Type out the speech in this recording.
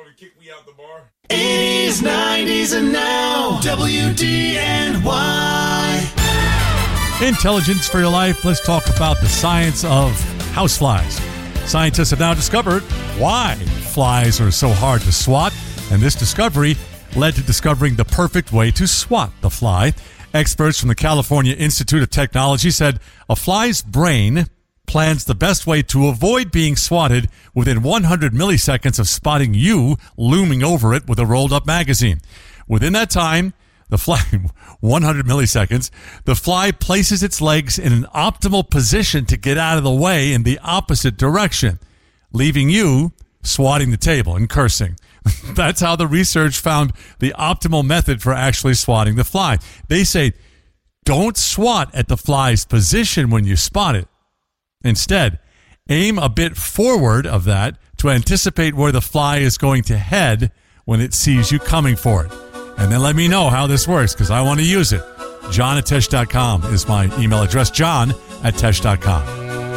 and kick me out the bar. 80s, 90s, and now, WDNY. Intelligence for your life. Let's talk about the science of houseflies. Scientists have now discovered why flies are so hard to swat, and this discovery led to discovering the perfect way to swat the fly. Experts from the California Institute of Technology said a fly's brain plans the best way to avoid being swatted within 100 milliseconds of spotting you looming over it with a rolled-up magazine. Within that time, the fly, 100 milliseconds, the fly places its legs in an optimal position to get out of the way in the opposite direction, leaving you swatting the table and cursing. That's how the research found the optimal method for actually swatting the fly. They say, don't swat at the fly's position when you spot it. Instead, aim a bit forward of that to anticipate where the fly is going to head when it sees you coming for it. And then let me know how this works, because I want to use it. John@tesh.com is my email address, John@tesh.com.